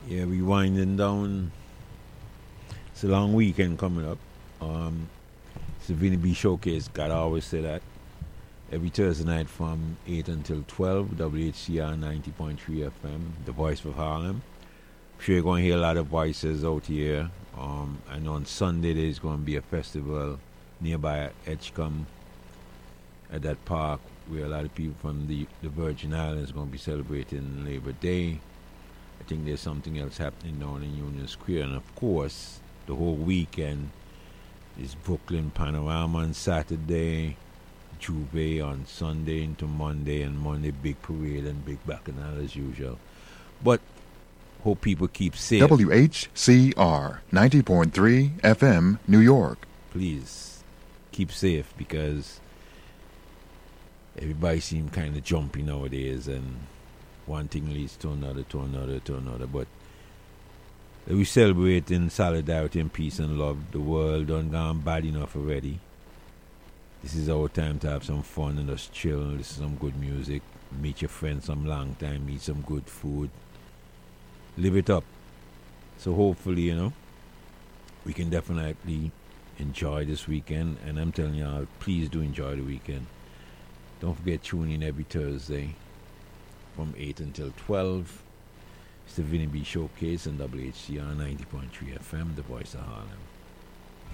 Yeah, we winding down. It's a long weekend coming up. It's the Vinny B Showcase. Gotta always say that. Every Thursday night from 8 until 12, WHCR 90.3 FM, the voice of Harlem. I'm sure you're going to hear a lot of voices out here. And on Sunday, there's going to be a festival nearby Edgecombe at that park where a lot of people from the Virgin Islands are going to be celebrating Labor Day. I think there's something else happening down in Union Square. And of course, the whole weekend is Brooklyn Panorama on Saturday, Juve on Sunday into Monday, and Monday big parade and big bacchanal as usual. But hope people keep safe. WHCR 90.3 FM, New York. Please keep safe because everybody seems kind of jumpy nowadays, and one thing leads to another, to another, to another. But we celebrate in solidarity and peace and love. The world done gone bad enough already. This is our time to have some fun and just chill, listen to some good music, meet your friends some long time, eat some good food, live it up. So hopefully, we can definitely enjoy this weekend. And I'm telling y'all, please do enjoy the weekend. Don't forget, tune in every Thursday from 8 until 12. It's the Vinny B Showcase on WHCR 90.3 FM, the voice of Harlem.